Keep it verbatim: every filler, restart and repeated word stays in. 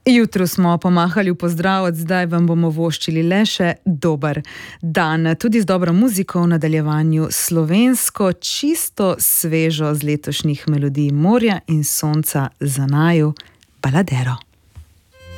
Jutro smo pomahali v pozdrav, od zdaj vam bomo voščili le še dober dan. Tudi z dobro muziko v nadaljevanju slovensko, čisto svežo z letošnjih melodij morja in sonca za naju, Baladero.